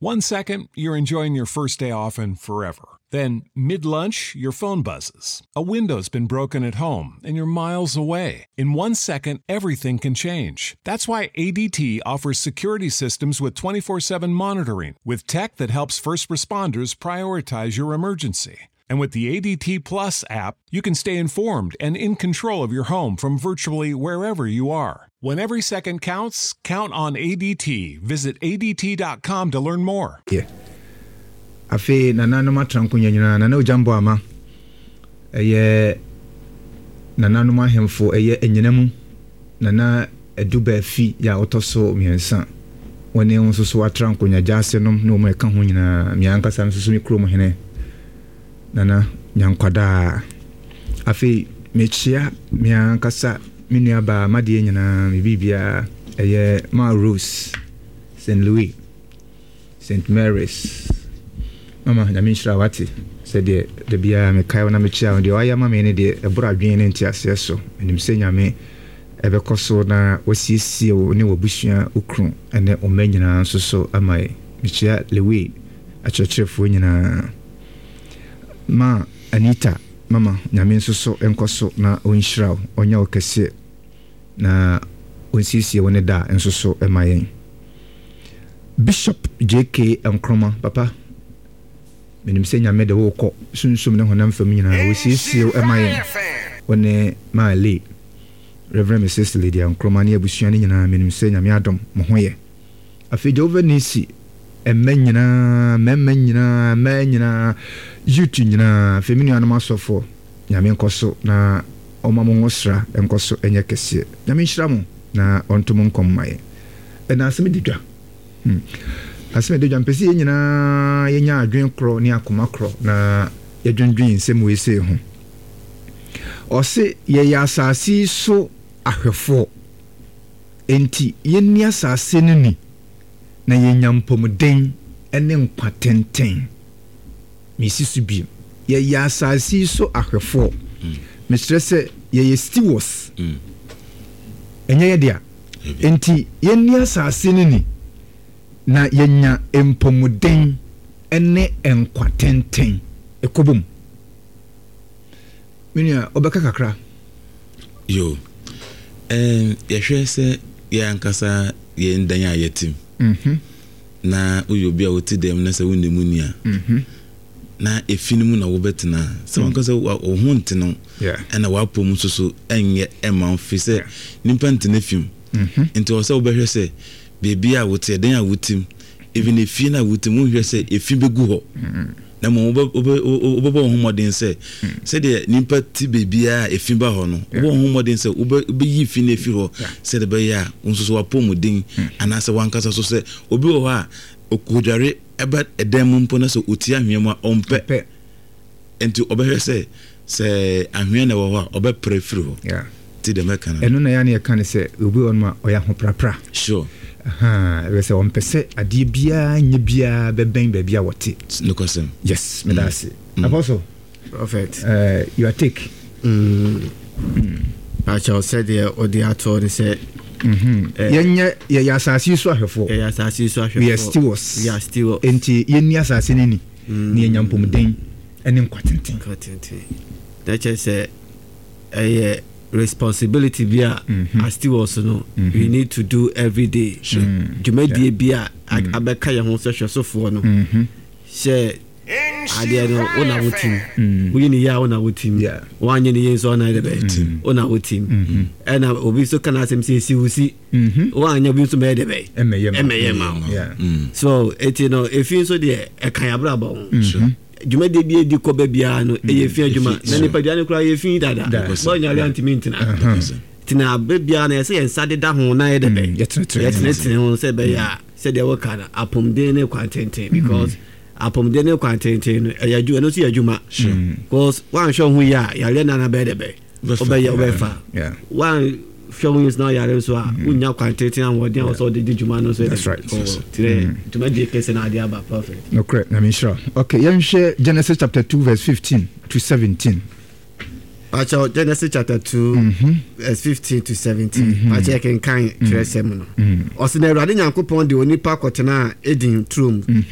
1 second, you're enjoying your first day off and forever. Then, mid-lunch, your phone buzzes. A window's been broken at home and you're miles away. In 1 second, everything can change. That's why ADT offers security systems with 24/7 monitoring, with tech that helps first responders prioritize your emergency. And with the ADT Plus app, you can stay informed and in control of your home from virtually wherever you are. When every second counts, count on ADT. Visit ADT.com to learn more. Yeah. Afi nanano matrankunya nyina nana ojambo ama. Eye nanano mahemfo eye enyinamu nana eduba fi ya otoso miensa. Wone onsoso watrankunya jasenom no mo eka ho nyina miankasa nsoso mi kro mo hene. Nana nyankwada afi mechia miankasa miniaba madie nyina bibia eye Rose St. Louis St. Mary's mama na minshra wati said de bia me kai na mechia on de oya mama ne de ebura adwen ne ntiase so enim se nyame ebekoso na wasiesie wo ne wobusua ukru ene omanyina nso so amai mechia Louis achechefo nyina ma Anita mama nyame nso so enkoso na onhyira onya okese na onsiesie woni da nso so emayen Bishop JK Nkrumah papa menim se nyame de wo kɔ sunsum ne honam fam nyina wosiesie emayen woni ma le Reverend Mrs. Lydia Nkrumah ne abusua ne nyina menim se nyame adom mo hoye afi Jehovah nisi emanyina manyina YouTube nyina femini anama sofo nyame nkoso na omamo ngosra enkoso enye kese nyame nhyira mo na ontom nkommaye na aseme didwa aseme didwa mpesi nyina yenya adwen kro ne akoma kro na yadwendwen nsem wese ho ose ye ya asasi so ahwefo enti yenni asase nini na yenya mpomden ene nkwatenten misisu bi ye ya asasi so ahwefo mistrese ye stewards enye ye dia enti yenni asase nini na yenya mpomden ene enkwatenten ekobum minia obeka kakra yo yehwe se ye ankasa ye ndanya yetim na uyobia wotidem na se wonnemunia na efinimu na wobetena se wankasa ohunte no na wapom soso enye emanfi se nimpa ntene fim nti o se wobehwe se bebia wote den a wotim even efi na wotim hwe se efi begu ho na mo obo homodin se de nimpa ti bebia efi ba ho no obo homodin se obo yi fi na efi ho se de be ya unsoso wapom din anase wankasa so se obi ho a okudware eba edem mpo na so otia hwema ompe enti obehwe se ahwe na wo ho obe prefiri ho ti de meka na eno na ya na kan se obi on ma oya ho prapra sure we say on pese ade bia nye bia beben ba bia wote no question yes me that's it apostle prophet you are take Pacha said the audiator they say yenye ya asasi so ahwefo ya asasi so ahwefo we are still enti yenni asasi ni ni enyampomden ene nkwatenten that is a responsibility bia as still also no we need to do every day jumadi bia abeka ye ho so fo no she ade no ona wotim we ni ya ona wotim wanye ni yenso na de be ona wotim ena obi so kana sem si wusi wanye bi so me de be emeyema so it you know if you so de e kan abra ba juma de bi edi ko ba bia no e ye fi adwuma na ni pa jane kura ye fi dada bo nya le antimintina tina ba bia na se yensa de da ho na ye de be yetinetine ho se be ya se de wo kana apomden ne kwantenten because apomden ne kwantenten e ya ju no si adwuma because one show hu ya le na be de be obefa one show is now ya so unya kwantenten an wodi an so de juma no so that's right today to make the case na dia ba perfect no correct na me sure okay yenhwe Genesis chapter 2 verse 15 to 17 Pacha Genesis chapter 2 verse 15 to 17 Pacha can tresem no osina Awurade Nyankopon de onipa kotena edin trum